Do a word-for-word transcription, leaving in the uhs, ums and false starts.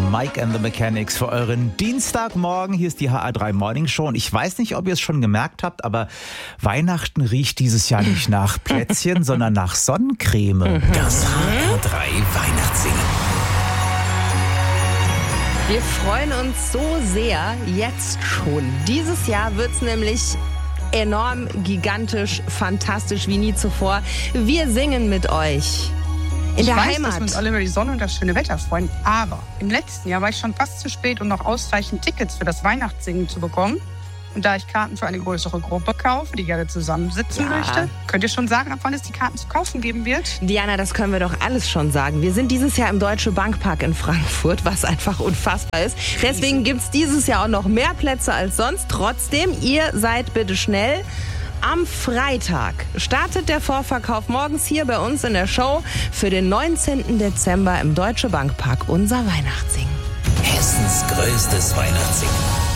Mike and the Mechanics für euren Dienstagmorgen. Hier ist die H A drei Morning Show. Und ich weiß nicht, ob ihr es schon gemerkt habt, aber Weihnachten riecht dieses Jahr nicht nach Plätzchen, sondern nach Sonnencreme. Das H A drei Weihnachtssingen. Wir freuen uns so sehr, jetzt schon. Dieses Jahr wird es nämlich enorm, gigantisch, fantastisch wie nie zuvor. Wir singen mit euch. In ich der weiß, Heimat. dass wir uns alle über die Sonne und das schöne Wetter freuen, aber im letzten Jahr war ich schon fast zu spät, um noch ausreichend Tickets für das Weihnachtssingen zu bekommen. Und da ich Karten für eine größere Gruppe kaufe, die gerne zusammensitzen Ja. möchte, könnt ihr schon sagen, ab wann es die Karten zu kaufen geben wird? Diana, das können wir doch alles schon sagen. Wir sind dieses Jahr im Deutsche Bankpark in Frankfurt, was einfach unfassbar ist. Deswegen gibt es dieses Jahr auch noch mehr Plätze als sonst. Trotzdem, ihr seid bitte schnell. Am Freitag startet der Vorverkauf morgens hier bei uns in der Show für den neunzehnten Dezember im Deutsche Bankpark unser Weihnachtssingen. Hessens größtes Weihnachtssingen.